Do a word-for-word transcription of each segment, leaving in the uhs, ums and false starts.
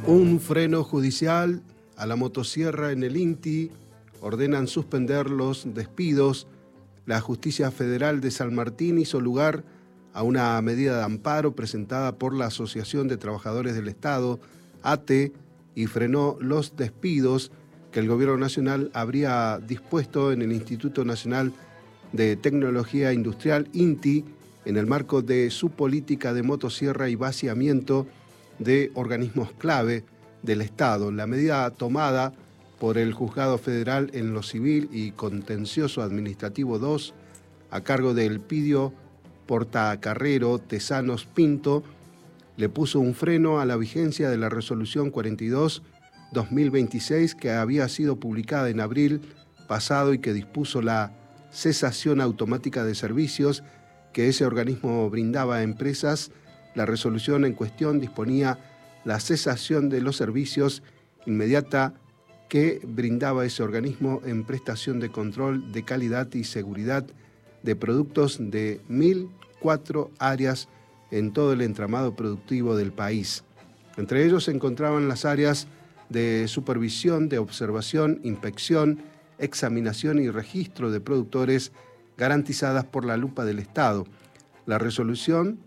Un freno judicial a la motosierra en el INTI, ordenan suspender los despidos. La Justicia Federal de San Martín hizo lugar a una medida de amparo presentada por la Asociación de Trabajadores del Estado, A T E, y frenó los despidos que el Gobierno Nacional habría dispuesto en el Instituto Nacional de Tecnología Industrial, INTI, en el marco de su política de motosierra y vaciamiento de organismos clave del Estado. La medida tomada por el Juzgado Federal en lo Civil y Contencioso Administrativo dos, a cargo del Elpidio Portacarrero Tesanos Pinto, le puso un freno a la vigencia de la Resolución cuarenta y dos barra dos mil veintiséis, que había sido publicada en abril pasado y que dispuso la cesación automática de servicios que ese organismo brindaba a empresas. La resolución en cuestión disponía la cesación de los servicios inmediata que brindaba ese organismo en prestación de control de calidad y seguridad de productos de mil cuatro áreas en todo el entramado productivo del país. Entre ellos se encontraban las áreas de supervisión, de observación, inspección, examinación y registro de productores garantizadas por la lupa del Estado. La resolución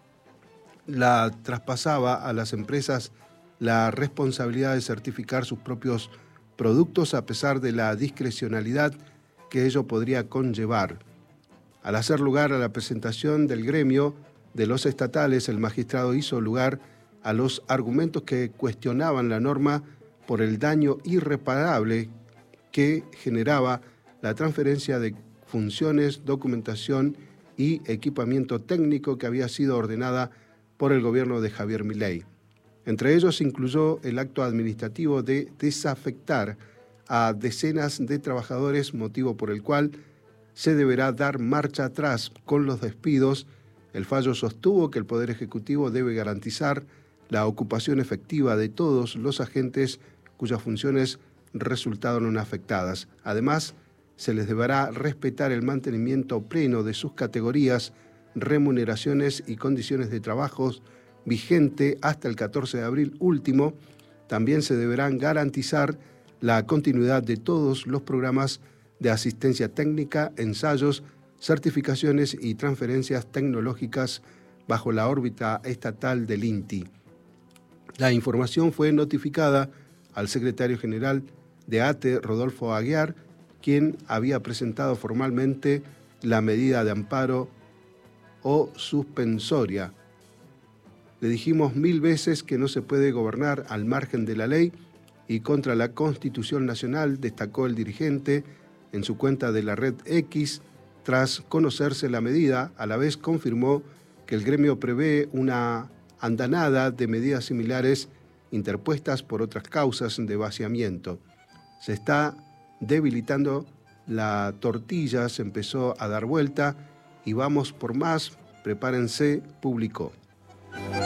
la traspasaba a las empresas la responsabilidad de certificar sus propios productos a pesar de la discrecionalidad que ello podría conllevar. Al hacer lugar a la presentación del gremio de los estatales, el magistrado hizo lugar a los argumentos que cuestionaban la norma por el daño irreparable que generaba la transferencia de funciones, documentación y equipamiento técnico que había sido ordenada por el gobierno de Javier Milei. Entre ellos incluyó el acto administrativo de desafectar a decenas de trabajadores, motivo por el cual se deberá dar marcha atrás con los despidos. El fallo sostuvo que el Poder Ejecutivo debe garantizar la ocupación efectiva de todos los agentes cuyas funciones resultaron afectadas. Además, se les deberá respetar el mantenimiento pleno de sus categorías, remuneraciones y condiciones de trabajo vigente hasta el catorce de abril último. También se deberán garantizar la continuidad de todos los programas de asistencia técnica, ensayos, certificaciones y transferencias tecnológicas bajo la órbita estatal del INTI. La información fue notificada al secretario general de A T E, Rodolfo Aguiar, quien había presentado formalmente la medida de amparo o suspensoria. Le dijimos mil veces que no se puede gobernar al margen de la ley y contra la Constitución Nacional, destacó el dirigente en su cuenta de la red X. Tras conocerse la medida, a la vez confirmó que el gremio prevé una andanada de medidas similares interpuestas por otras causas de vaciamiento. Se está debilitando la tortilla, se empezó a dar vuelta y vamos por más, prepárense, publicó.